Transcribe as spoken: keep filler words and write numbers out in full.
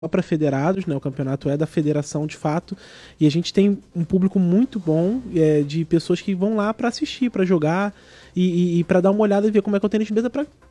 para federados, né? O campeonato é da federação de fato, e a gente tem um público muito bom é, de pessoas que vão lá para assistir, para jogar e, e, e para dar uma olhada e ver como é que é o tênis de mesa, para